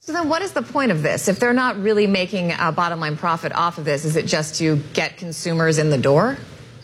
So then what is the point of this? If they're not really making a bottom line profit off of this, is it just to get consumers in the door?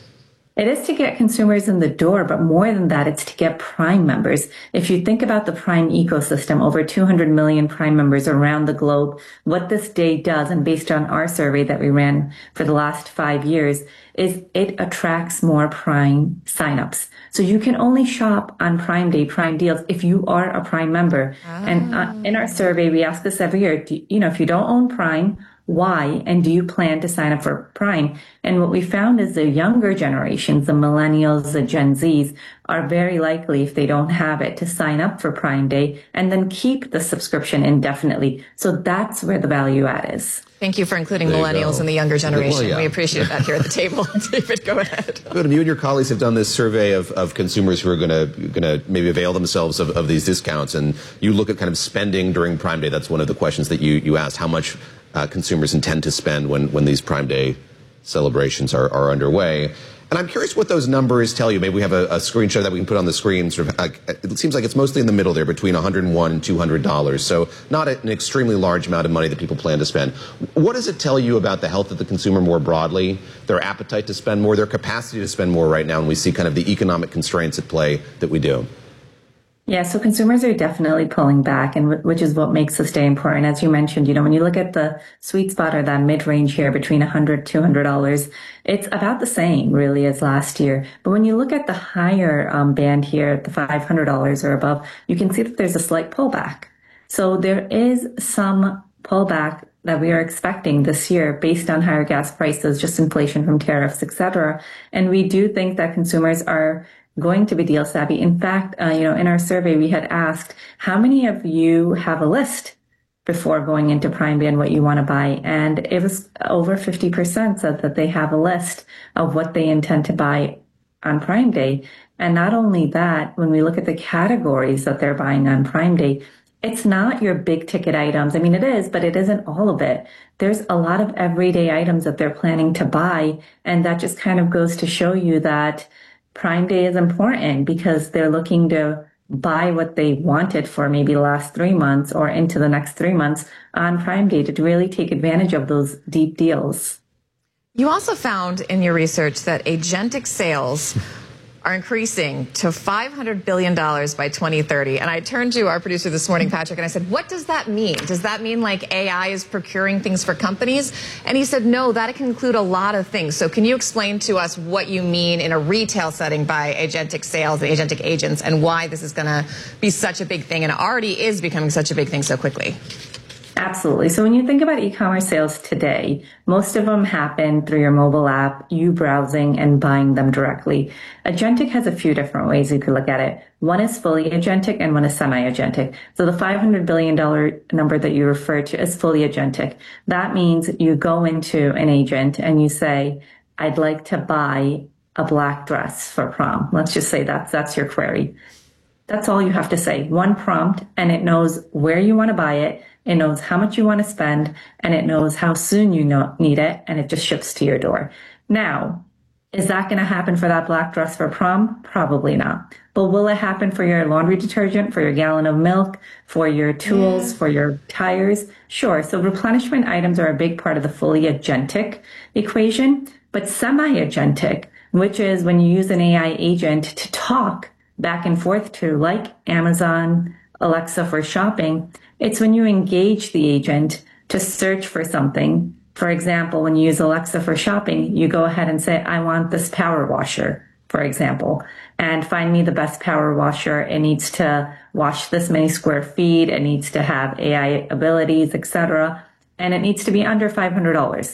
It is to get consumers in the door, but more than that, it's to get Prime members. If you think about the Prime ecosystem, over 200 million Prime members around the globe, what this day does, and based on our survey that we ran for the last 5 years, is it attracts more Prime signups. So you can only shop on Prime Day, Prime deals, if you are a Prime member. And in our survey, we ask this every year, if you don't own Prime, why? And do you plan to sign up for Prime? And what we found is the younger generations, the millennials, the Gen Zs, are very likely, if they don't have it, to sign up for Prime Day and then keep the subscription indefinitely. So that's where the value add is. Thank you for including millennials in the younger generation. Well, yeah. We appreciate that here at the table. David, go ahead. Good. You and your colleagues have done this survey of consumers who are going to maybe avail themselves of these discounts, and you look at kind of spending during Prime Day. That's one of the questions that you asked, how much consumers intend to spend when these Prime Day celebrations are underway. And I'm curious what those numbers tell you. Maybe we have a screenshot that we can put on the screen. Sort of, it seems like it's mostly in the middle there, between $101 and $200. So not an extremely large amount of money that people plan to spend. What does it tell you about the health of the consumer more broadly, their appetite to spend more, their capacity to spend more right now, and we see kind of the economic constraints at play that we do? Yeah, so consumers are definitely pulling back, and which is what makes this day important. As you mentioned, when you look at the sweet spot or that mid-range here between $100, $200, it's about the same really as last year. But when you look at the higher band here, the $500 or above, you can see that there's a slight pullback. So there is some pullback that we are expecting this year based on higher gas prices, just inflation from tariffs, et cetera. And we do think that consumers are going to be deal savvy. In fact, in our survey, we had asked, how many of you have a list before going into Prime Day and what you want to buy? And it was over 50% said that they have a list of what they intend to buy on Prime Day. And not only that, when we look at the categories that they're buying on Prime Day, it's not your big ticket items. I mean, it is, but it isn't all of it. There's a lot of everyday items that they're planning to buy. And that just kind of goes to show you that Prime Day is important because they're looking to buy what they wanted for maybe the last 3 months or into the next 3 months on Prime Day to really take advantage of those deep deals. You also found in your research that agentic sales are increasing to $500 billion by 2030. And I turned to our producer this morning, Patrick, and I said, what does that mean? Does that mean like AI is procuring things for companies? And he said, no, that can include a lot of things. So can you explain to us what you mean in a retail setting by agentic sales and agentic agents and why this is going to be such a big thing and already is becoming such a big thing so quickly? Absolutely. So when you think about e-commerce sales today, most of them happen through your mobile app, you browsing and buying them directly. Agentic has a few different ways you could look at it. One is fully agentic and one is semi-agentic. So the $500 billion number that you refer to is fully agentic. That means you go into an agent and you say, I'd like to buy a black dress for prom. Let's just say that's your query. That's all you have to say. One prompt, and it knows where you want to buy it. It knows how much you want to spend, and it knows how soon you need it, and it just ships to your door. Now, is that going to happen for that black dress for prom? Probably not. But will it happen for your laundry detergent, for your gallon of milk, for your tools, for your tires? Sure. So replenishment items are a big part of the fully agentic equation, but semi-agentic, which is when you use an AI agent to talk back and forth to, like Amazon, Alexa for shopping, it's when you engage the agent to search for something. For example, when you use Alexa for shopping, you go ahead and say, I want this power washer, for example, and find me the best power washer. It needs to wash this many square feet. It needs to have AI abilities, etc. And it needs to be under $500.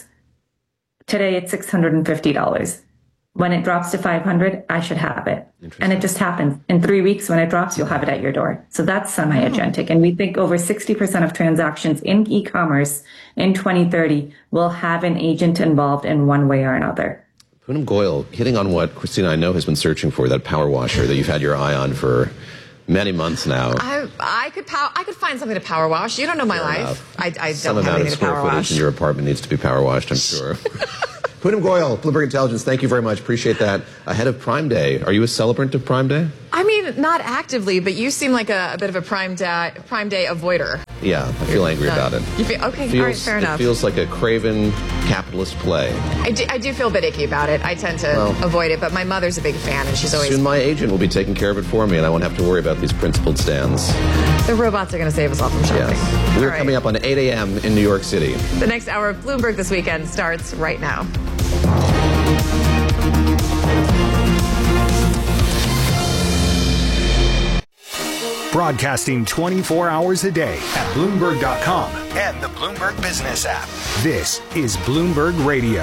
Today, it's $650. When it drops to 500, I should have it. And it just happens. In 3 weeks, when it drops, you'll have it at your door. So that's semi-agentic. And we think over 60% of transactions in e-commerce in 2030 will have an agent involved in one way or another. Poonam Goyal, hitting on what Christina I know has been searching for, that power washer that you've had your eye on for many months now. I could find something to power wash. You don't know my life. I don't have anything to power wash. Some amount of square footage in your apartment needs to be power washed, I'm sure. Poonam Goyal, Bloomberg Intelligence, thank you very much. Appreciate that. Ahead of Prime Day, are you a celebrant of Prime Day? I mean, mean, not actively, but you seem like a bit of a prime day avoider. Yeah, I feel angry about it. You feel, okay, all right, fair enough. It feels like a craven capitalist play. I do feel a bit icky about it. I tend to avoid it, but my mother's a big fan, and she's always... Soon my agent will be taking care of it for me, and I won't have to worry about these principled stands. The robots are going to save us all from shopping. Yes. We're coming up on 8 a.m. in New York City. The next hour of Bloomberg This Weekend starts right now. Broadcasting 24 hours a day at Bloomberg.com and the Bloomberg Business app. This is Bloomberg Radio.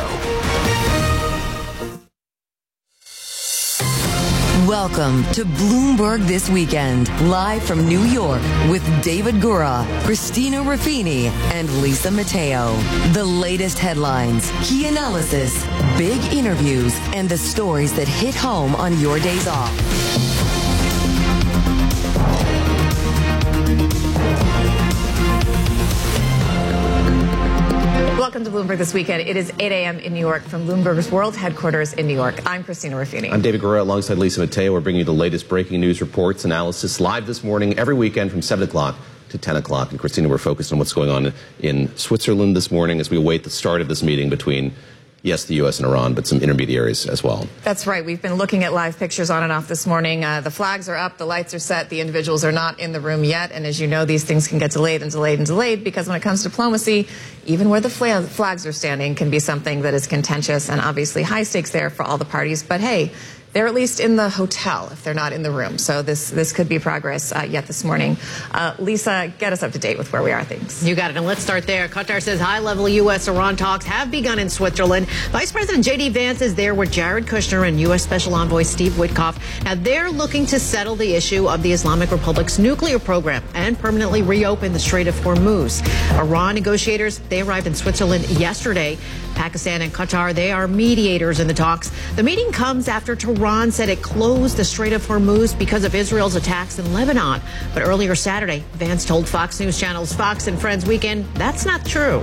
Welcome to Bloomberg This Weekend, live from New York with David Gura, Christina Ruffini, and Lisa Mateo. The latest headlines, key analysis, big interviews, and the stories that hit home on your days off. Welcome to Bloomberg This Weekend. It is 8 a.m. in New York from Bloomberg's world headquarters in New York. I'm Christina Ruffini. I'm David Gura alongside Lisa Mateo. We're bringing you the latest breaking news reports, analysis live this morning, every weekend from 7 o'clock to 10 o'clock. And Christina, we're focused on what's going on in Switzerland this morning as we await the start of this meeting between, yes, the U.S. and Iran, but some intermediaries as well. That's right. We've been looking at live pictures on and off this morning. The flags are up, the lights are set, the individuals are not in the room yet. And as you know, these things can get delayed and delayed and delayed because when it comes to diplomacy, even where the flags are standing can be something that is contentious and obviously high stakes there for all the parties. But hey, they're at least in the hotel if they're not in the room. So this could be progress yet this morning. Lisa, get us up to date with where we are things. You got it. And let's start there. Qatar says high-level U.S.-Iran talks have begun in Switzerland. Vice President J.D. Vance is there with Jared Kushner and U.S. Special Envoy Steve Witkoff. Now, they're looking to settle the issue of the Islamic Republic's nuclear program and permanently reopen the Strait of Hormuz. Iran negotiators, they arrived in Switzerland yesterday. Pakistan and Qatar, they are mediators in the talks. The meeting comes after Tehran said it closed the Strait of Hormuz because of Israel's attacks in Lebanon. But earlier Saturday, Vance told Fox News Channel's Fox and Friends Weekend that's not true.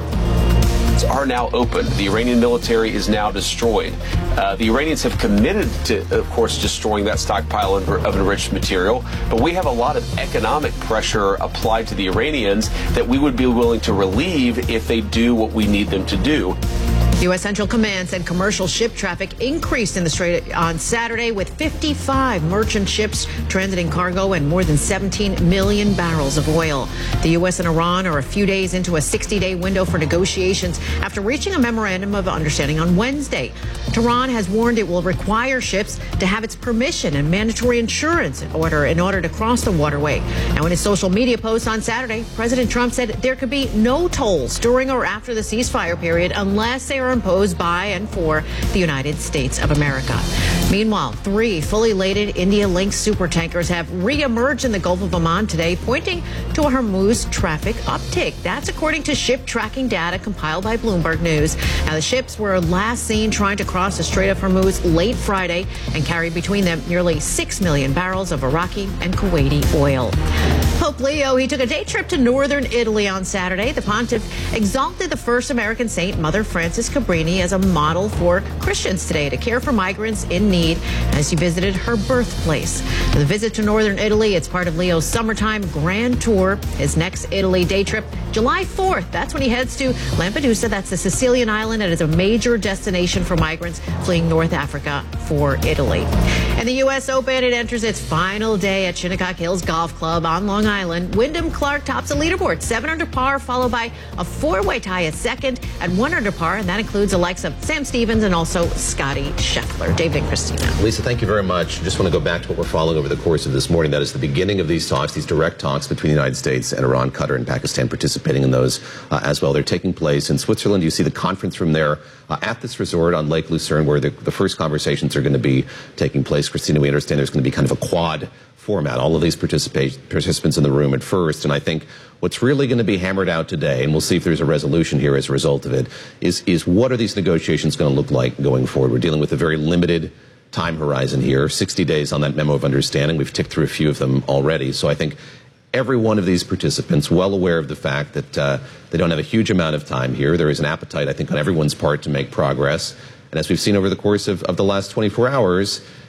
Are now open. The Iranian military is now destroyed. The Iranians have committed to, of course, destroying that stockpile of enriched material. But we have a lot of economic pressure applied to the Iranians that we would be willing to relieve if they do what we need them to do. U.S. Central Command said commercial ship traffic increased in the Strait on Saturday with 55 merchant ships transiting cargo and more than 17 million barrels of oil. The U.S. and Iran are a few days into a 60-day window for negotiations after reaching a memorandum of understanding on Wednesday. Tehran has warned it will require ships to have its permission and mandatory insurance in order to cross the waterway. Now, in his social media post on Saturday, President Trump said there could be no tolls during or after the ceasefire period unless they are imposed by and for the United States of America. Meanwhile, 3 fully laden India-linked supertankers have reemerged in the Gulf of Oman today, pointing to a Hormuz traffic uptick. That's according to ship tracking data compiled by Bloomberg News. Now, the ships were last seen trying to cross the Strait of Hormuz late Friday and carried between them nearly 6 million barrels of Iraqi and Kuwaiti oil. Pope Leo, he took a day trip to northern Italy on Saturday. The pontiff exalted the first American saint, Mother Frances Cabrini, as a model for Christians today to care for migrants in need as he visited her birthplace. The visit to northern Italy, it's part of Leo's summertime grand tour. His next Italy day trip, July 4th. That's when he heads to Lampedusa. That's the Sicilian island. It is a major destination for migrants fleeing North Africa for Italy. And the U.S. Open, it enters its final day at Shinnecock Hills Golf Club on Long Island. Wyndham Clark tops the leaderboard, 7 under par, followed by a 4-way tie at second at 1 under par, and that includes the likes of Sam Stevens and also Scotty Scheffler. David and Christina. Lisa, thank you very much. Just want to go back to what we're following over the course of this morning. That is the beginning of these talks, these direct talks between the United States and Iran, Qatar, and Pakistan participating in those as well. They're taking place in Switzerland. You see the conference room there at this resort on Lake Lucerne, where the first conversations are going to be taking place. Christina, we understand there's going to be kind of a quad format. All of these participants in the room at first. And I think what's really going to be hammered out today, and we'll see if there's a resolution here as a result of it, is what are these negotiations going to look like going forward? We're dealing with a very limited time horizon here, 60 days on that memo of understanding. We've ticked through a few of them already. So I think every one of these participants well aware of the fact that they don't have a huge amount of time here. There is an appetite, I think, on everyone's part to make progress. And as we've seen over the course of the last 24 hours,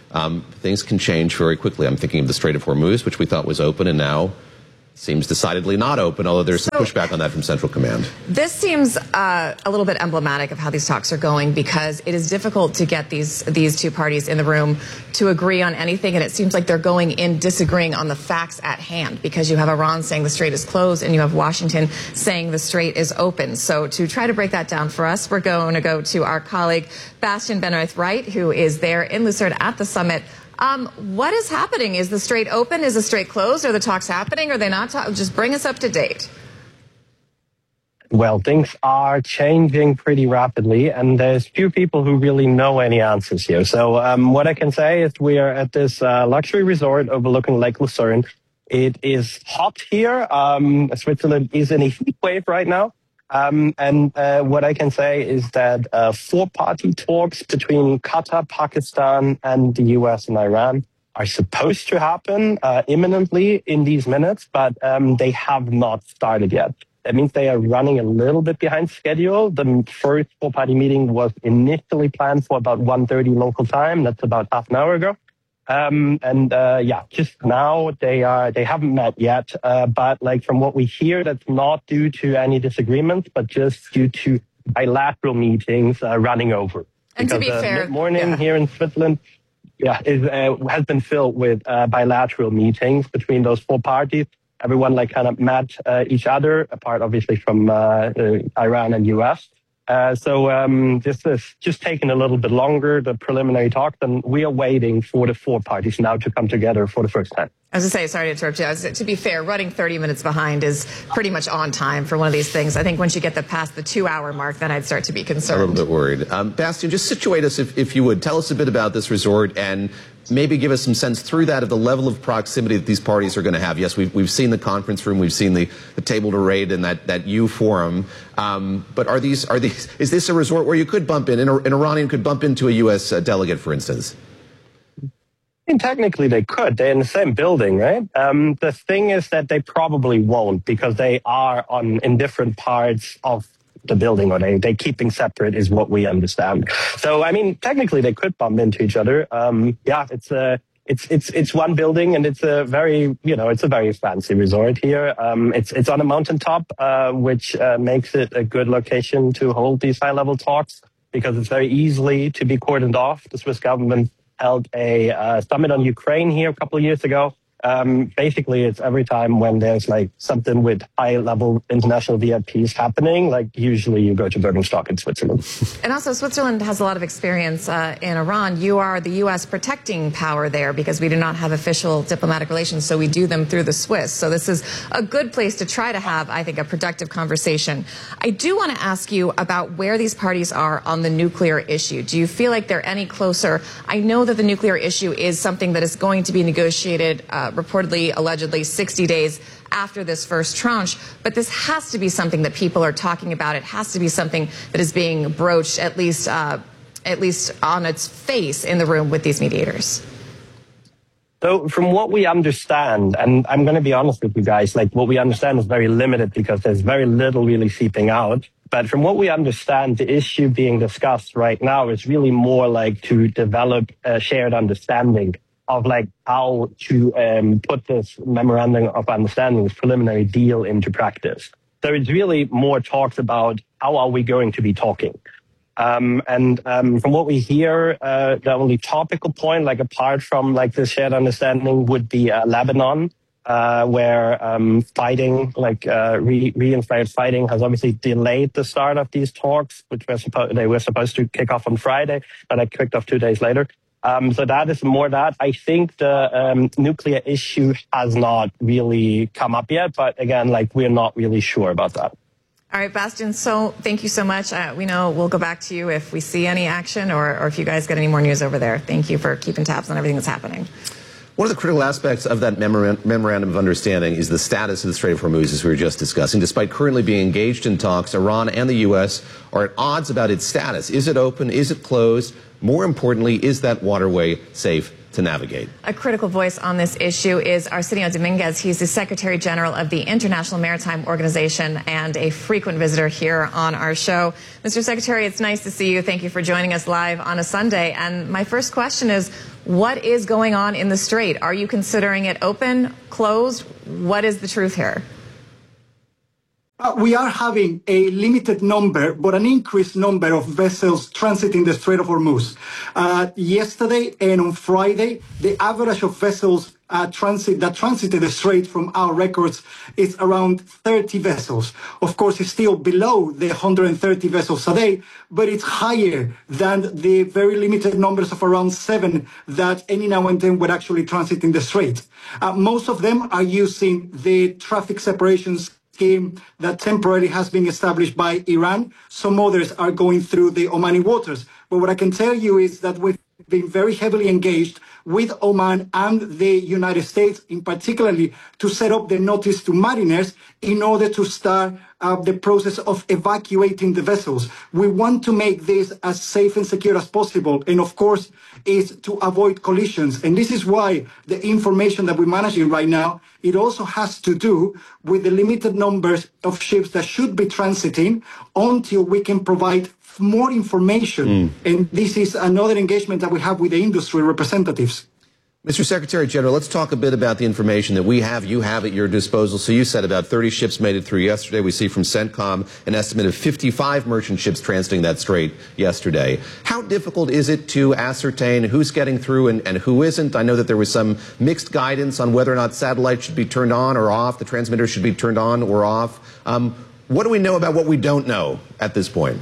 things can change very quickly. I'm thinking of the Strait of Hormuz, which we thought was open, and now seems decidedly not open, although there's some pushback on that from Central Command. This seems a little bit emblematic of how these talks are going, because it is difficult to get these two parties in the room to agree on anything, and it seems like they're going in disagreeing on the facts at hand, because you have Iran saying the strait is closed and you have Washington saying the strait is open. So to try to break that down for us, we're going to go to our colleague Bastian Benoist-Wright, who is there in Lucerne at the summit. What is happening? Is the strait open? Is the strait closed? Are the talks happening? Are they not? Just bring us up to date. Well, things are changing pretty rapidly, and there's few people who really know any answers here. So what I can say is we are at this luxury resort overlooking Lake Lucerne. It is hot here. Switzerland is in a heat wave right now. And what I can say is that four-party talks between Qatar, Pakistan, and the U.S. and Iran are supposed to happen imminently in these minutes, but they have not started yet. That means they are running a little bit behind schedule. The first four-party meeting was initially planned for about 1:30 local time. That's about half an hour ago. Just now they haven't met yet. But like from what we hear, that's not due to any disagreements, but just due to bilateral meetings running over. And because, to be fair, mid-morning here in Switzerland, has been filled with bilateral meetings between those four parties. Everyone kind of met each other, apart obviously from Iran and US. This is just taking a little bit longer, the preliminary talks, and we are waiting for the four parties now to come together for the first time. I was going to say, sorry to interrupt you. To be fair, running 30 minutes behind is pretty much on time for one of these things. I think once you get past the 2-hour mark, then I'd start to be concerned. A little bit worried. Bastian, just situate us, if you would. Tell us a bit about this resort and maybe give us some sense through that of the level of proximity that these parties are going to have. Yes, we've seen the conference room, we've seen the table to rate and that U forum. But is this a resort where you could bump in, an Iranian could bump into a U.S. delegate, for instance? Technically, they could. They're in the same building, right? The thing is that they probably won't, because they are in different parts of the building, or they keeping separate is what we understand. So, I mean, technically, they could bump into each other. It's one building, and it's a very fancy resort here. It's on a mountaintop, which makes it a good location to hold these high-level talks, because it's very easily to be cordoned off. The Swiss government held a summit on Ukraine here a couple of years ago. Basically, it's every time when there's something with high-level international VIPs happening, usually you go to Birkenstock in Switzerland. And also, Switzerland has a lot of experience in Iran. You are the U.S. protecting power there, because we do not have official diplomatic relations, so we do them through the Swiss. So this is a good place to try to have, I think, a productive conversation. I do want to ask you about where these parties are on the nuclear issue. Do you feel like they're any closer? I know that the nuclear issue is something that is going to be negotiated reportedly, allegedly, 60 days after this first tranche. But this has to be something that people are talking about. It has to be something that is being broached, at least on its face, in the room with these mediators. So from what we understand, and I'm going to be honest with you guys, what we understand is very limited, because there's very little really seeping out. But from what we understand, the issue being discussed right now is really more to develop a shared understanding of how to put this memorandum of understanding, this preliminary deal, into practice. So it's really more talks about how are we going to be talking. From what we hear, the only topical point, apart from this shared understanding, would be Lebanon, where fighting, reinstated fighting, has obviously delayed the start of these talks, which they were supposed to kick off on Friday, but they kicked off 2 days later. So that is more that. I think the nuclear issue has not really come up yet, but again, we're not really sure about that. All right, Bastian, so thank you so much. We know we'll go back to you if we see any action or if you guys get any more news over there. Thank you for keeping tabs on everything that's happening. One of the critical aspects of that memorandum of understanding is the status of the Strait of Hormuz, as we were just discussing. Despite currently being engaged in talks, Iran and the U.S. are at odds about its status. Is it open? Is it closed? More importantly, is that waterway safe to navigate. A critical voice on this issue is Arsenio Dominguez. He's the Secretary General of the International Maritime Organization and a frequent visitor here on our show. Mr. Secretary, it's nice to see you. Thank you for joining us live on a Sunday. And my first question is, what is going on in the Strait? Are you considering it open, closed? What is the truth here? We are having a limited number, but an increased number of vessels transiting the Strait of Hormuz. Yesterday and on Friday, the average of vessels that transited the Strait from our records is around 30 vessels. Of course, it's still below the 130 vessels a day, but it's higher than the very limited numbers of around 7 that any now and then were actually transiting the Strait. Most of them are using the traffic separations scheme that temporarily has been established by Iran. Some others are going through the Omani waters. But what I can tell you is that we've been very heavily engaged with Oman and the United States, in particularly to set up the notice to mariners in order to start the process of evacuating the vessels. We want to make this as safe and secure as possible, and of course, is to avoid collisions. And this is why the information that we're managing right now, it also has to do with the limited numbers of ships that should be transiting until we can provide more information. And this is another engagement that we have with the industry representatives. Mr. Secretary General, let's talk a bit about the information that you have at your disposal. So you said about 30 ships made it through yesterday. We see from CENTCOM an estimate of 55 merchant ships transiting that strait yesterday. How difficult is it to ascertain who's getting through and who isn't? I know that there was some mixed guidance on whether or not satellites should be turned on or off, the transmitters should be turned on or off. What do we know about what we don't know at this point?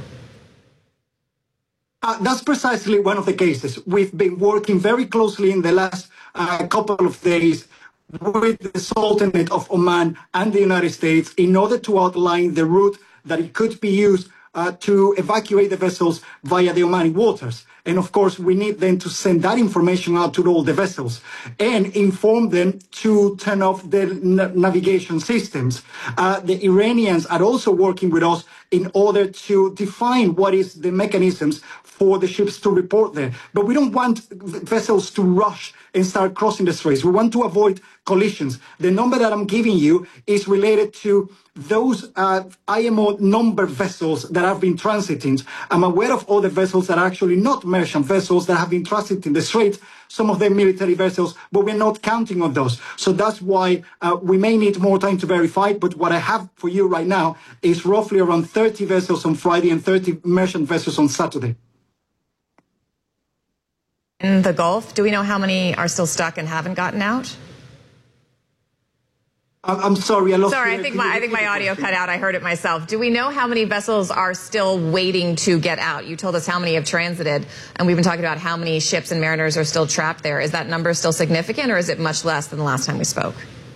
That's precisely one of the cases. We've been working very closely in the last couple of days with the Sultanate of Oman and the United States in order to outline the route that it could be used to evacuate the vessels via the Omani waters. And of course, we need them to send that information out to all the vessels and inform them to turn off their navigation systems. The Iranians are also working with us in order to define what is the mechanisms for the ships to report there. But we don't want vessels to rush and start crossing the straits. We want to avoid collisions. The number that I'm giving you is related to those IMO number vessels that have been transiting. I'm aware of other vessels that are actually not merchant vessels that have been transiting the strait, some of them military vessels, but we're not counting on those. So that's why we may need more time to verify, but what I have for you right now is roughly around 30 vessels on Friday and 30 merchant vessels on Saturday. In the Gulf, do we know how many are still stuck and haven't gotten out? I'm sorry, I lost. Sorry, I think my audio cut out. I heard it myself. Do we know how many vessels are still waiting to get out? You told us how many have transited, and we've been talking about how many ships and mariners are still trapped there. Is that number still significant, or is it much less than the last time we spoke?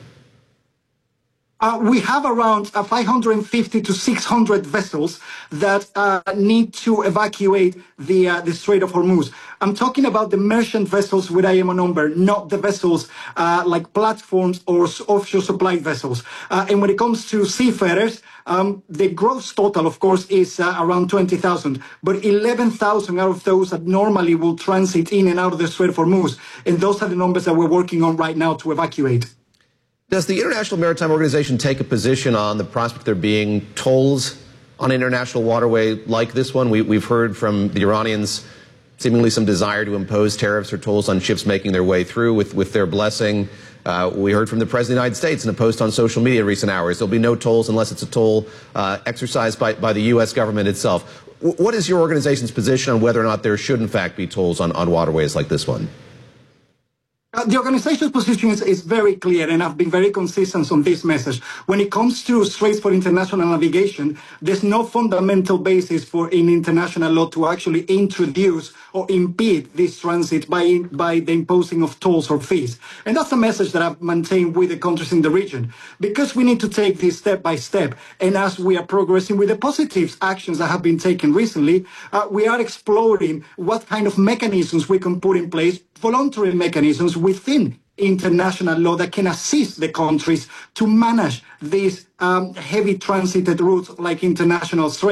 We have around 550 to 600 vessels that need to evacuate the Strait of Hormuz. I'm talking about the merchant vessels with IMO number, not the vessels like platforms or offshore supply vessels. And when it comes to seafarers, the gross total, of course, is around 20,000, but 11,000 out of those that normally will transit in and out of the Strait of Hormuz. And those are the numbers that we're working on right now to evacuate. Does the International Maritime Organization take a position on the prospect there being tolls on an international waterway like this one? We've heard from the Iranians seemingly some desire to impose tariffs or tolls on ships making their way through with their blessing. We heard from the President of the United States in a post on social media in recent hours. There'll be no tolls unless it's a toll exercised by the U.S. government itself. What is your organization's position on whether or not there should, in fact, be tolls on waterways like this one? The organization's position is very clear, and I've been very consistent on this message. When it comes to straits for international navigation, there's no fundamental basis for in international law to actually introduce or impede this transit by the imposing of tolls or fees. And that's a message that I've maintained with the countries in the region, because we need to take this step by step. And as we are progressing with the positive actions that have been taken recently, we are exploring what kind of mechanisms we can put in place, voluntary mechanisms within international law that can assist the countries to manage these heavy transited routes like international straits.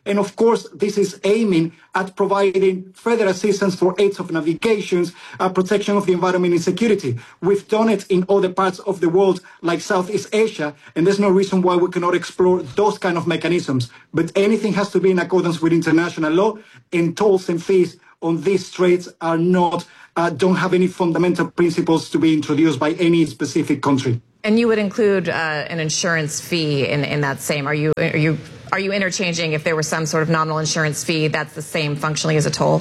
And of course, this is aiming at providing further assistance for aids of navigations, protection of the environment and security. We've done it in other parts of the world, like Southeast Asia, and there's no reason why we cannot explore those kind of mechanisms. But anything has to be in accordance with international law, and tolls and fees on these trades are not, don't have any fundamental principles to be introduced by any specific country. And you would include an insurance fee in that same. Are you interchanging if there was some sort of nominal insurance fee that's the same functionally as a toll?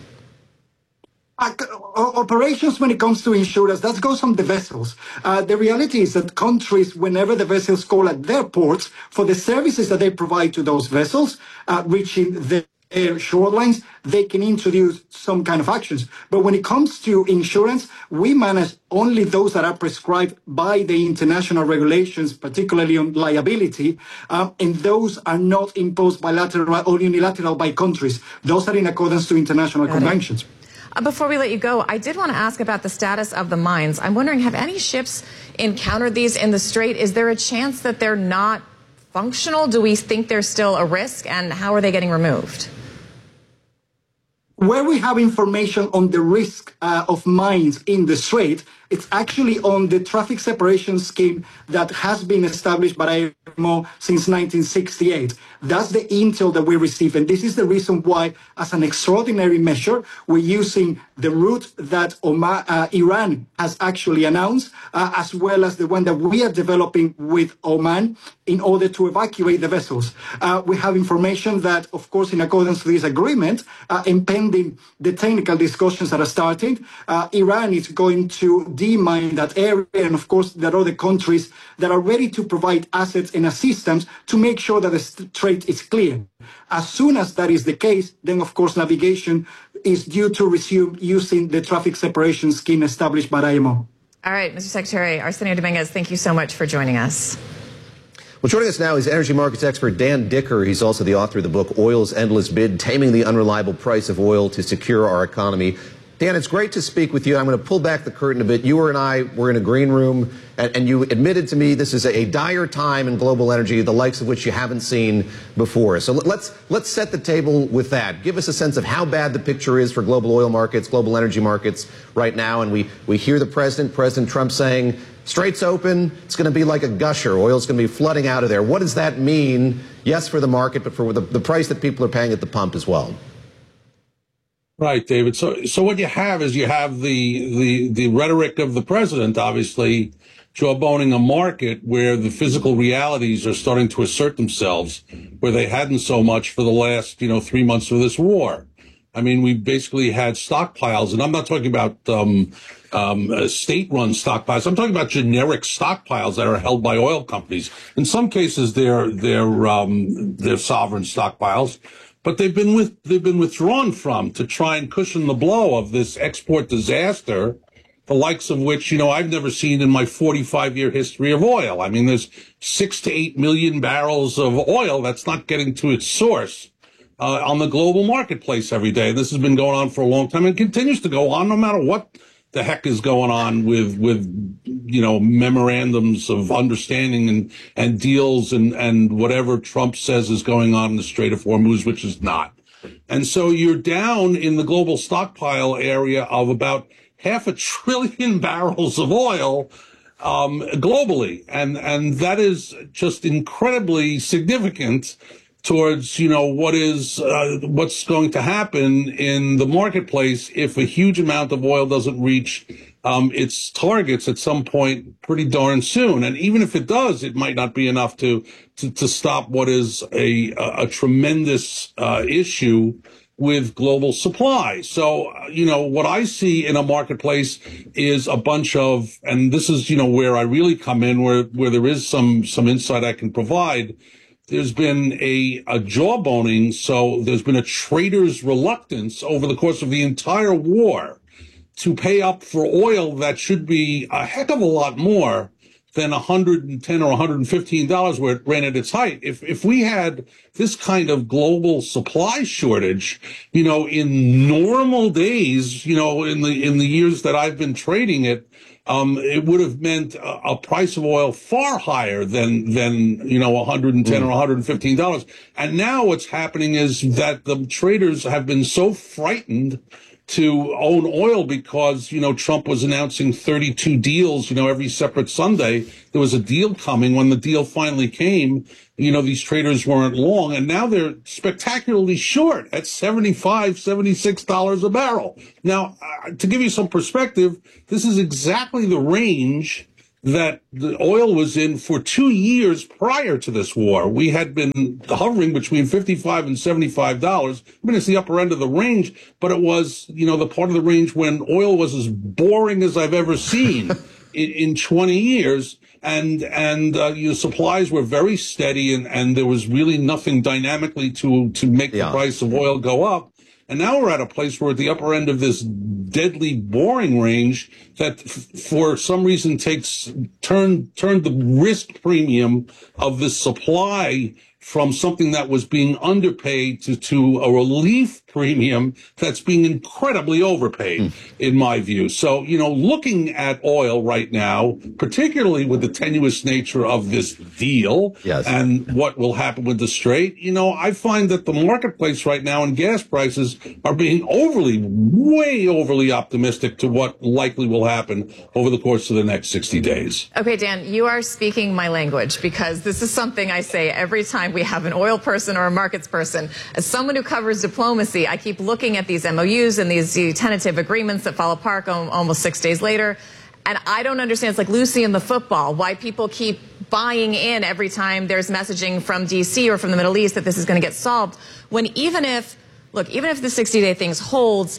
Operations when it comes to insurance, that goes on the vessels. The reality is that countries, whenever the vessels call at their ports for the services that they provide to those vessels, reaching their shorelines, they can introduce some kind of actions. But when it comes to insurance, we manage only those that are prescribed by the international regulations, particularly on liability, and those are not imposed bilateral or unilateral by countries. Those are in accordance to international conventions. Before we let you go, I did want to ask about the status of the mines. I'm wondering, have any ships encountered these in the Strait? Is there a chance that they're not functional? Do we think there's still a risk, and how are they getting removed? Where we have information on the risk of mines in the Strait, it's actually on the traffic separation scheme that has been established by IMO since 1968. That's the intel that we receive. And this is the reason why, as an extraordinary measure, we're using the route that Iran has actually announced, as well as the one that we are developing with Oman in order to evacuate the vessels. We have information that, of course, in accordance with this agreement, and pending the technical discussions that are starting, Iran is going to demine that area, and of course there are other countries that are ready to provide assets and assistance to make sure that the strait is clear. As soon as that is the case, then of course navigation is due to resume using the traffic separation scheme established by IMO. All right, Mr. Secretary, Arsenio Dominguez, thank you so much for joining us. Well, joining us now is energy markets expert Dan Dicker. He's also the author of the book Oil's Endless Bid, Taming the Unreliable Price of Oil to Secure Our Economy. Dan, it's great to speak with you. I'm going to pull back the curtain a bit. You and I were in a green room, and you admitted to me this is a dire time in global energy, the likes of which you haven't seen before. So let's set the table with that. Give us a sense of how bad the picture is for global oil markets, global energy markets right now. And we hear the President Trump saying, Strait's open, it's going to be like a gusher. Oil's going to be flooding out of there. What does that mean? Yes, for the market, but for the price that people are paying at the pump as well. Right, David. So what you have is you have the rhetoric of the president, obviously, jawboning a market where the physical realities are starting to assert themselves, where they hadn't so much for the last, 3 months of this war. I mean, we basically had stockpiles, and I'm not talking about state-run stockpiles. I'm talking about generic stockpiles that are held by oil companies. In some cases, they're sovereign stockpiles, but they've been withdrawn from to try and cushion the blow of this export disaster, the likes of which, I've never seen in my 45-year history of oil. I mean, there's 6 to 8 million barrels of oil that's not getting to its source on the global marketplace every day. This has been going on for a long time and continues to go on no matter what the heck is going on with memorandums of understanding and deals and whatever Trump says is going on in the Strait of Hormuz, which is not. And so you're down in the global stockpile area of about 500 billion barrels of oil globally. And that is just incredibly significant towards, what's going to happen in the marketplace if a huge amount of oil doesn't reach its targets at some point pretty darn soon. And even if it does, it might not be enough to stop what is a tremendous issue with global supply. So, what I see in a marketplace is a bunch of, and this is, where I really come in, where there is some insight I can provide. There's been a jawboning, so there's been a trader's reluctance over the course of the entire war to pay up for oil that should be a heck of a lot more than $110 or $115 where it ran at its height. If we had this kind of global supply shortage, in normal days, in the years that I've been trading it, it would have meant a price of oil far higher than $110 or $115. And now what's happening is that the traders have been so frightened to own oil because, Trump was announcing 32 deals, every separate Sunday. There was a deal coming. When the deal finally came, these traders weren't long, and now they're spectacularly short at $75, $76 a barrel. Now, to give you some perspective, this is exactly the range that the oil was in for 2 years prior to this war. We had been hovering between $55 and $75. I mean, it's the upper end of the range, but it was, the part of the range when oil was as boring as I've ever seen in 20 years. And supplies were very steady, and there was really nothing dynamically to make the price of oil go up. And now we're at a place where at the upper end of this deadly boring range that for some reason turned the risk premium of the supply from something that was being underpaid to a relief premium that's being incredibly overpaid, in my view. So, looking at oil right now, particularly with the tenuous nature of this deal and what will happen with the Strait, I find that the marketplace right now and gas prices are being way overly optimistic to what likely will happen over the course of the next 60 days. Okay, Dan, you are speaking my language, because this is something I say every time we have an oil person or a markets person. As someone who covers diplomacy, I keep looking at these MOUs and these tentative agreements that fall apart almost 6 days later. And I don't understand. It's like Lucy in the football, why people keep buying in every time there's messaging from D.C. or from the Middle East that this is going to get solved. When even if the 60-day thing holds,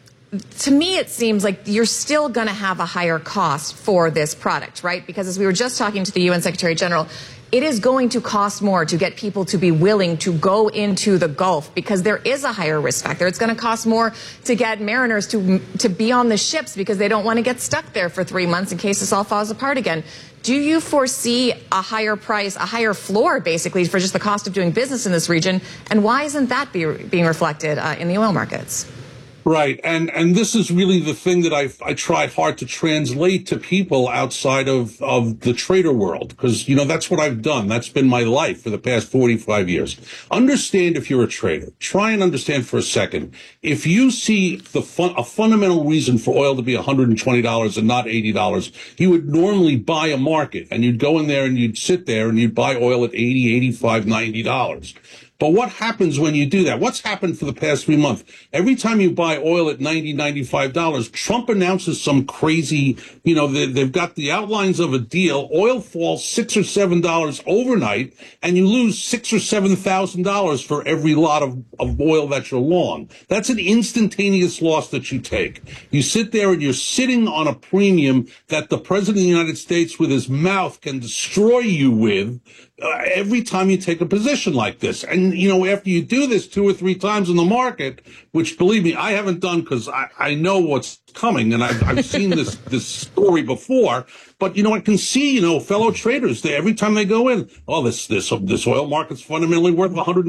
to me, it seems like you're still going to have a higher cost for this product, right? Because as we were just talking to the UN Secretary General, it is going to cost more to get people to be willing to go into the Gulf because there is a higher risk factor. It's going to cost more to get mariners to be on the ships because they don't want to get stuck there for 3 months in case this all falls apart again. Do you foresee a higher price, a higher floor, basically, for just the cost of doing business in this region? And why isn't that being reflected in the oil markets? Right. And this is really the thing that I try hard to translate to people outside of the trader world, because, that's what I've done. That's been my life for the past 45 years. Understand, if you're a trader, try and understand for a second. If you see a fundamental reason for oil to be $120 and not $80, you would normally buy a market, and you'd go in there and you'd sit there and you'd buy oil at $80, $85, $90. But what happens when you do that? What's happened for the past 3 months? Every time you buy oil at $90, $95, Trump announces some crazy, they've got the outlines of a deal. Oil falls $6 or $7 overnight, and you lose $6,000 or $7,000 for every lot of oil that you're long. That's an instantaneous loss that you take. You sit there and you're sitting on a premium that the President of the United States with his mouth can destroy you with every time you take a position like this. And, after you do this 2 or 3 times in the market, which, believe me, I haven't done because I know what's coming, and I've seen this story before. But, I can see, fellow traders, every time they go in, this oil market's fundamentally worth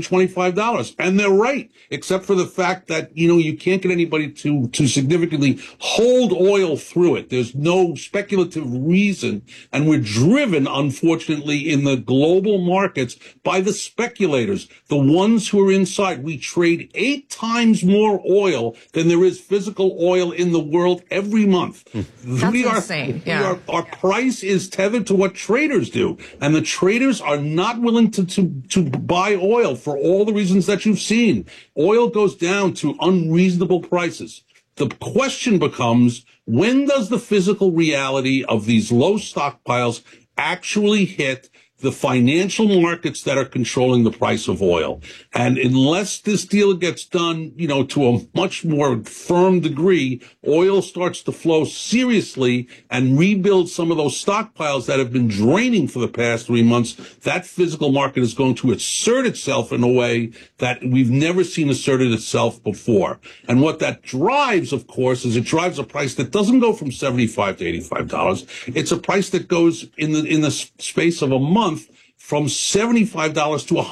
$125. And they're right, except for the fact that, you can't get anybody to significantly hold oil through it. There's no speculative reason. And we're driven, unfortunately, in the global markets by the speculators, the ones who are inside. We trade 8 times more oil than there is physical oil in the world every month. That's insane. Our price is tethered to what traders do, and the traders are not willing to buy oil for all the reasons that you've seen. Oil goes down to unreasonable prices. The question becomes, when does the physical reality of these low stockpiles actually hit the financial markets that are controlling the price of oil? And unless this deal gets done, to a much more firm degree, oil starts to flow seriously and rebuild some of those stockpiles that have been draining for the past 3 months. That physical market is going to assert itself in a way that we've never seen asserted itself before. And what that drives, of course, is it drives a price that doesn't go from $75 to $85. It's a price that goes in the space of a month from $75 to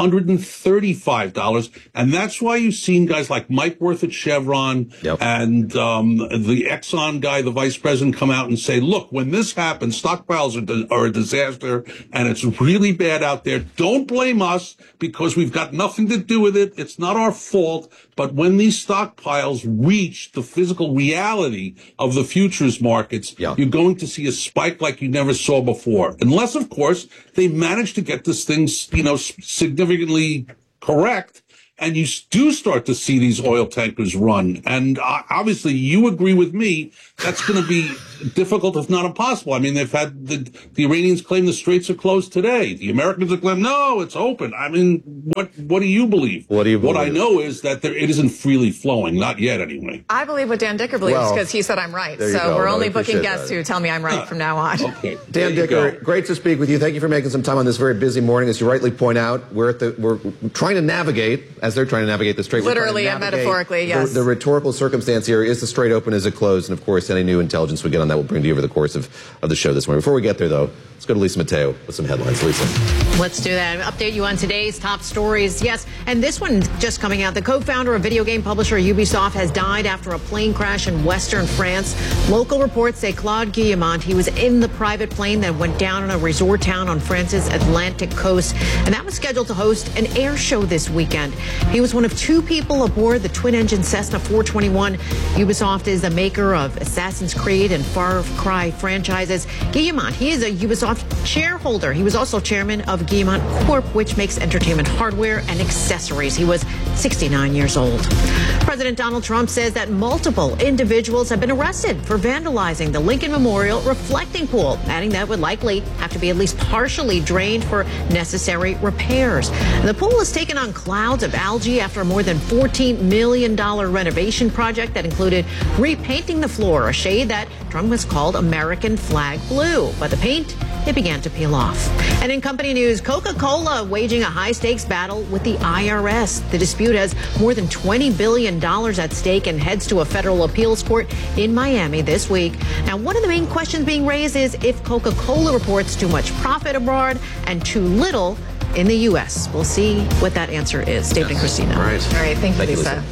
$135. And that's why you've seen guys like Mike Wirth at Chevron and the Exxon guy, the vice president, come out and say, look, when this happens, stockpiles are a disaster and it's really bad out there. Don't blame us because we've got nothing to do with it. It's not our fault. But when these stockpiles reach the physical reality of the futures markets, you're going to see a spike like you never saw before. Unless, of course, they manage to get this thing, significantly correct, and you do start to see these oil tankers run. And obviously, you agree with me, that's going to be difficult, if not impossible. I mean, they've had the Iranians claim the straits are closed today. The Americans have claimed, no, it's open. I mean, what do you believe? What I know is that it isn't freely flowing, not yet anyway. I believe what Dan Dicker believes because he said I'm right. So we're only booking guests who tell me I'm right from now on. Okay. Dan Dicker, great to speak with you. Thank you for making some time on this very busy morning. As you rightly point out, we're trying to navigate, as they're trying to navigate the strait. Literally and metaphorically, yes. The rhetorical circumstance here is the strait open, is it closed? And of course, any new intelligence we get on that we'll bring to you over the course of the show this morning. Before we get there, though, let's go to Lisa Mateo with some headlines. Lisa. Let's do that. Update you on today's top stories. Yes, and this one just coming out. The co-founder of video game publisher Ubisoft has died after a plane crash in western France. Local reports say Claude Guillemot, he was in the private plane that went down in a resort town on France's Atlantic coast, and that was scheduled to host an air show this weekend. He was one of two people aboard the twin-engine Cessna 421. Ubisoft is the maker of Assassin's Creed and Far Cry franchises. Guillemot, he is a Ubisoft shareholder. He was also chairman of Guillemot Corp, which makes entertainment hardware and accessories. He was 69 years old. President Donald Trump says that multiple individuals have been arrested for vandalizing the Lincoln Memorial reflecting pool, adding that would likely have to be at least partially drained for necessary repairs. The pool has taken on clouds of algae after a more than $14 million renovation project that included repainting the floor, a shade that Trump has called American flag blue. But the paint, it began to peel off. And in company news, Coca-Cola waging a high-stakes battle with the IRS. The dispute has more than $20 billion at stake and heads to a federal appeals court in Miami this week. Now, one of the main questions being raised is if Coca-Cola reports too much profit abroad and too little in the U.S. We'll see what that answer is. David and Christina. All right. Thank you, Lisa.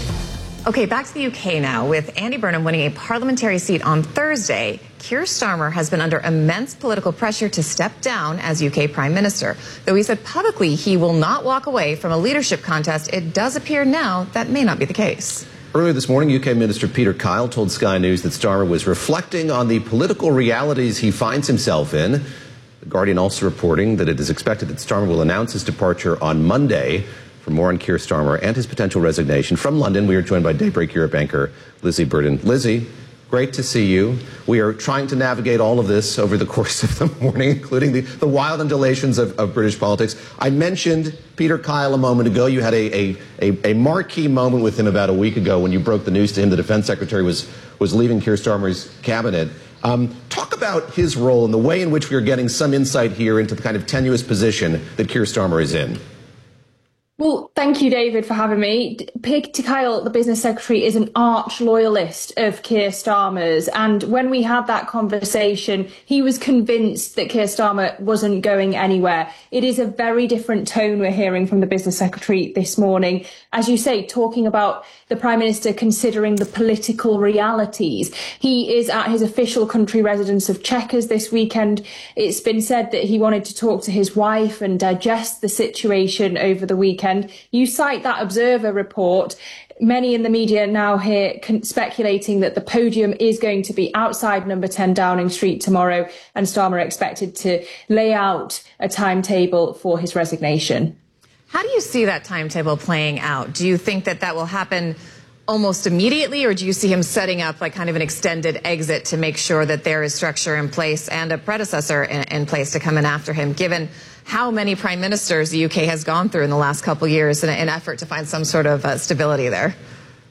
Okay, back to the UK now. With Andy Burnham winning a parliamentary seat on Thursday, Keir Starmer has been under immense political pressure to step down as UK Prime Minister. Though he said publicly he will not walk away from a leadership contest, it does appear now that may not be the case. Earlier this morning, UK Minister Peter Kyle told Sky News that Starmer was reflecting on the political realities he finds himself in. The Guardian also reporting that it is expected that Starmer will announce his departure on Monday. For more on Keir Starmer and his potential resignation, from London, we are joined by Daybreak Europe anchor Lizzie Burden. Lizzie, great to see you. We are trying to navigate all of this over the course of the morning, including the wild undulations of British politics. I mentioned Peter Kyle a moment ago. You had a marquee moment with him about a week ago when you broke the news to him the defense secretary was leaving Keir Starmer's cabinet. Talk about his role and the way in which we are getting some insight here into the kind of tenuous position that Keir Starmer is in. Well, thank you, David, for having me. Peter Kyle, the business secretary, is an arch loyalist of Keir Starmer's. And when we had that conversation, he was convinced that Keir Starmer wasn't going anywhere. It is a very different tone we're hearing from the business secretary this morning. As you say, talking about the Prime Minister considering the political realities. He is at his official country residence of Chequers this weekend. It's been said that he wanted to talk to his wife and digest the situation over the weekend. You cite that Observer report. Many in the media now here speculating that the podium is going to be outside number 10 Downing Street tomorrow, and Starmer expected to lay out a timetable for his resignation. How do you see that timetable playing out? Do you think that that will happen almost immediately, or do you see him setting up like kind of an extended exit to make sure that there is structure in place and a predecessor in place to come in after him, given how many prime ministers the UK has gone through in the last couple of years in an effort to find some sort of stability there?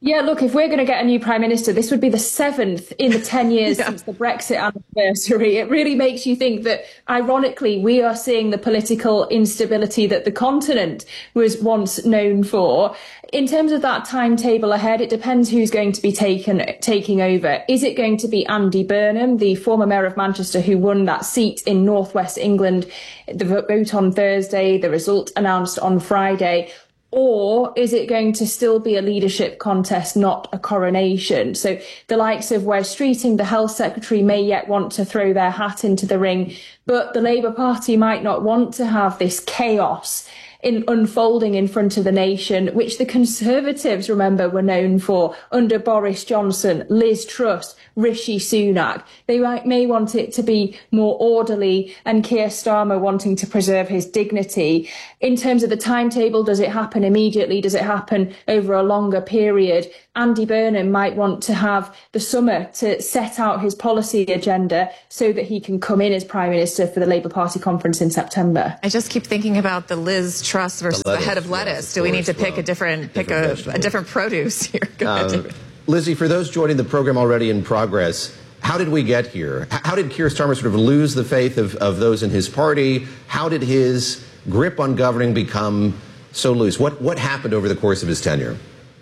Yeah, look, if we're going to get a new Prime Minister, this would be the 7th in the 10 years since the Brexit anniversary. It really makes you think that, ironically, we are seeing the political instability that the continent was once known for. In terms of that timetable ahead, it depends who's going to be taking over. Is it going to be Andy Burnham, the former Mayor of Manchester who won that seat in North West England, the vote on Thursday, the result announced on Friday? Or is it going to still be a leadership contest, not a coronation? So the likes of Wes Streeting, the Health Secretary, may yet want to throw their hat into the ring, but the Labour Party might not want to have this chaos unfolding in front of the nation, which the Conservatives, remember, were known for under Boris Johnson, Liz Truss, Rishi Sunak. They may want it to be more orderly, and Keir Starmer wanting to preserve his dignity. In terms of the timetable, does it happen immediately? Does it happen over a longer period? Andy Burnham might want to have the summer to set out his policy agenda so that he can come in as Prime Minister for the Labour Party conference in September. I just keep thinking about the Liz Truss versus the head of lettuce. Do we need to pick a different produce here? Lizzie, for those joining the program already in progress, how did we get here? How did Keir Starmer sort of lose the faith of those in his party? How did his grip on governing become so loose? What happened over the course of his tenure?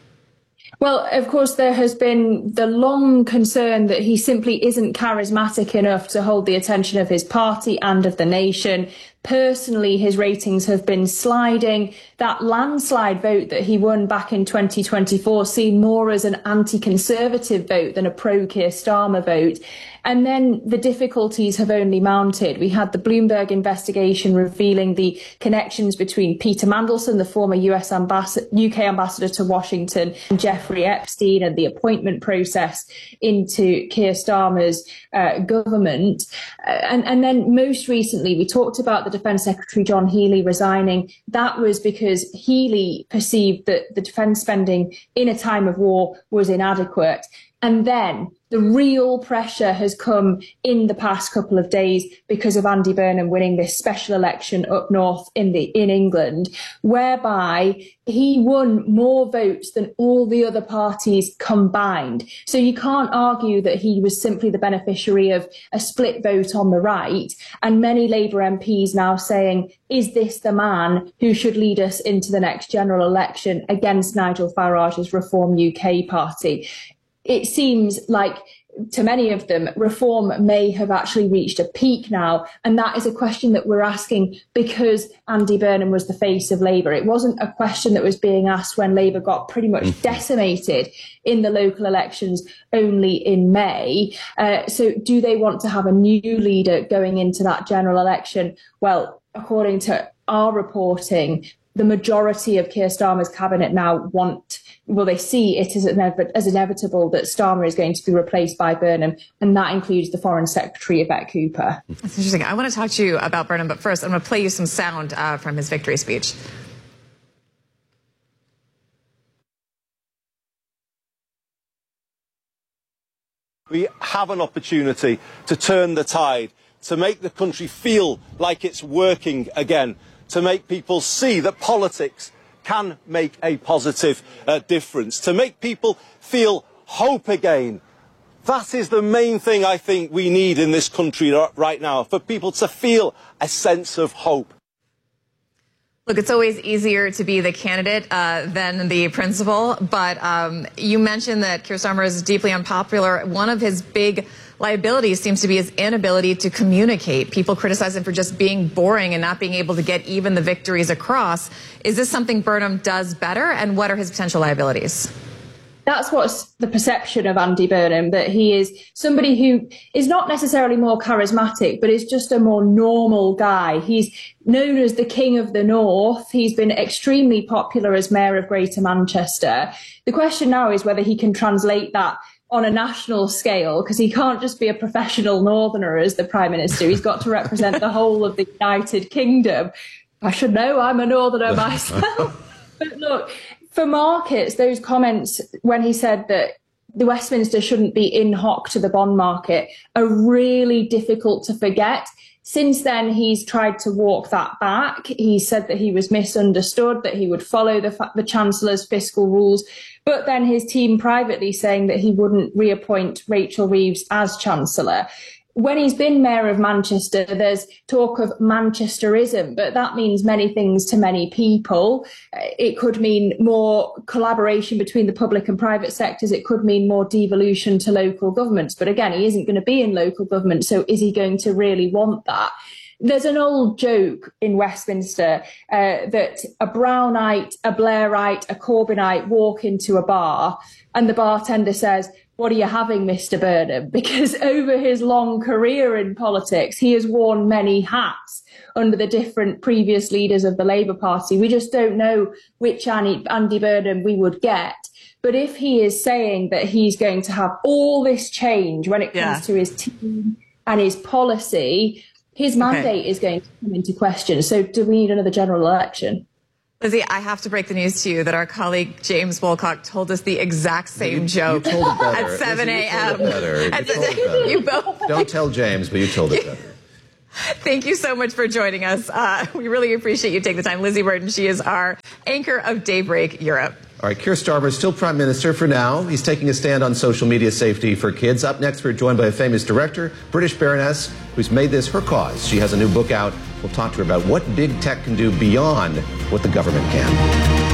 Well, of course, there has been the long concern that he simply isn't charismatic enough to hold the attention of his party and of the nation. Personally, his ratings have been sliding. That landslide vote that he won back in 2024 seemed more as an anti-Conservative vote than a pro-Keir Starmer vote. And then the difficulties have only mounted. We had the Bloomberg investigation revealing the connections between Peter Mandelson, the former UK ambassador to Washington, and Jeffrey Epstein, and the appointment process into Keir Starmer's government. And then most recently, we talked about the Defence Secretary John Healey resigning. That was because Healey perceived that the defence spending in a time of war was inadequate. And then the real pressure has come in the past couple of days because of Andy Burnham winning this special election up north in England, whereby he won more votes than all the other parties combined. So you can't argue that he was simply the beneficiary of a split vote on the right. And many Labour MPs now saying, is this the man who should lead us into the next general election against Nigel Farage's Reform UK party? It seems like, to many of them, reform may have actually reached a peak now. And that is a question that we're asking because Andy Burnham was the face of Labour. It wasn't a question that was being asked when Labour got pretty much decimated in the local elections only in May. So do they want to have a new leader going into that general election? Well, according to our reporting, the majority of Keir Starmer's cabinet now they see it as inevitable that Starmer is going to be replaced by Burnham, and that includes the Foreign Secretary, Yvette Cooper. That's interesting. I want to talk to you about Burnham, but first I'm going to play you some sound from his victory speech. We have an opportunity to turn the tide, to make the country feel like it's working again, to make people see that politics can make a positive difference, to make people feel hope again. That is the main thing I think we need in this country right now, for people to feel a sense of hope. Look, it's always easier to be the candidate than the principal, but you mentioned that Keir Starmer is deeply unpopular. One of his big liabilities seems to be his inability to communicate. People criticize him for just being boring and not being able to get even the victories across. Is this something Burnham does better, and what are his potential liabilities? That's what's the perception of Andy Burnham, that he is somebody who is not necessarily more charismatic, but is just a more normal guy. He's known as the King of the North. He's been extremely popular as Mayor of Greater Manchester. The question now is whether he can translate that on a national scale, because he can't just be a professional northerner as the Prime Minister. He's got to represent the whole of the United Kingdom. I should know, I'm a northerner myself. But look, for markets, those comments when he said that the Westminster shouldn't be in hock to the bond market are really difficult to forget. Since then, he's tried to walk that back. He said that he was misunderstood, that he would follow the Chancellor's fiscal rules. But then his team privately saying that he wouldn't reappoint Rachel Reeves as Chancellor. When he's been Mayor of Manchester, there's talk of Manchesterism, but that means many things to many people. It could mean more collaboration between the public and private sectors. It could mean more devolution to local governments. But again, he isn't going to be in local government, so is he going to really want that? There's an old joke in Westminster that a Brownite, a Blairite, a Corbynite walk into a bar and the bartender says, "What are you having, Mr. Burnham?" Because over his long career in politics, he has worn many hats under the different previous leaders of the Labour Party. We just don't know which Andy Burnham we would get. But if he is saying that he's going to have all this change when it comes to his team and his policy, his mandate is going to come into question. So do we need another general election? Lizzie, I have to break the news to you that our colleague James Wolcock told us the exact same joke at 7 a.m. You both. Don't tell James, but you told it better. Thank you so much for joining us. We really appreciate you taking the time. Lizzie Burton, she is our anchor of Daybreak Europe. All right, Keir Starmer is still Prime Minister for now. He's taking a stand on social media safety for kids. Up next, we're joined by a famous director, British Baroness, who's made this her cause. She has a new book out. We'll talk to her about what big tech can do beyond what the government can.